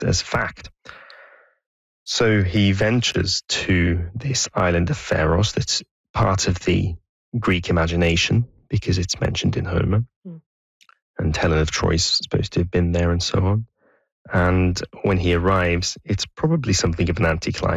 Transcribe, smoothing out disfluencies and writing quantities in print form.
as fact. So he ventures to this island of Pharos that's part of the Greek imagination because it's mentioned in Homer. And Helen of Troy is supposed to have been there and so on. And when he arrives, it's probably something of an anticlimax.